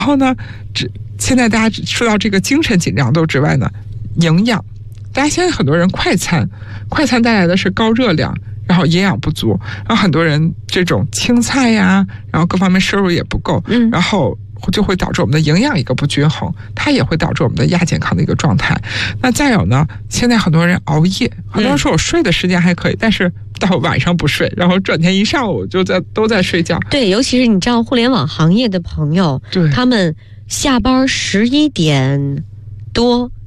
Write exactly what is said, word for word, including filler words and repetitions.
然后呢，这现在大家说到这个精神紧张度之外呢，营养，大家现在很多人快餐，快餐带来的是高热量，然后营养不足，然后很多人这种青菜呀，然后各方面摄入也不够，嗯，然后就会导致我们的营养一个不均衡，它也会导致我们的亚健康的一个状态。那再有呢，现在很多人熬夜，很多人说我睡的时间还可以，嗯、但是到晚上不睡，然后转天一上午就在都在睡觉。 对，尤其是你知道互联网行业的朋友，对，他们下班十一点多